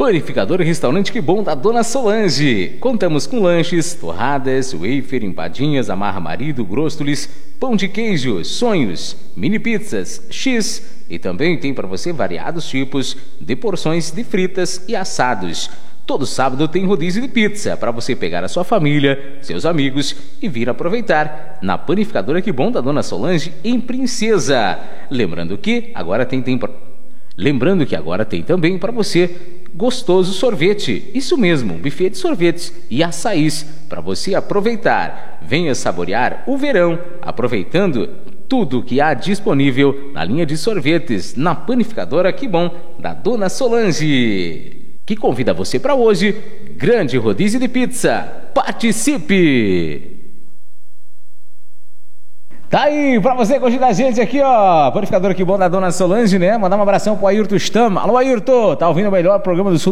Panificador e Restaurante Que Bom da Dona Solange. Contamos com lanches, torradas, wafer, empadinhas, amarra marido, gróstolis, pão de queijo, sonhos, mini pizzas, X e também tem para você variados tipos de porções de fritas e assados. Todo sábado tem rodízio de pizza para você pegar a sua família, seus amigos e vir aproveitar na Panificadora Que Bom da Dona Solange em Princesa. Lembrando que agora tem também para você gostoso sorvete. Isso mesmo, buffet de sorvetes e açaís para você aproveitar. Venha saborear o verão, aproveitando tudo que há disponível na linha de sorvetes na Panificadora Que Bom da Dona Solange, que convida você para hoje, grande rodízio de pizza. Participe! Tá aí, pra você curtir da gente aqui, ó, Panificador Que Bom da Dona Solange, né? Mandar um abração pro Ayrton Stam. Alô, Ayrton, tá ouvindo o melhor programa do Sul